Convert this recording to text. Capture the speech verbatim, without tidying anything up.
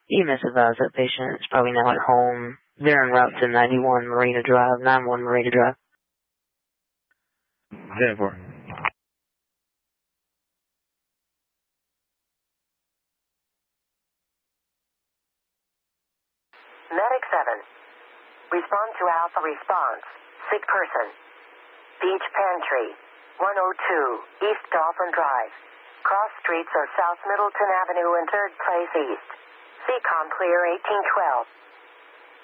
E M S advised that patient is probably now at home. They're en route to ninety-one Marina Drive, ninety-one Marina Drive. ten four. Medic seven. Respond to Alpha response. Sick person. Beach Pantry. one oh two East Dolphin Drive. Cross streets are South Middleton Avenue and third Place East. C COM clear eighteen twelve.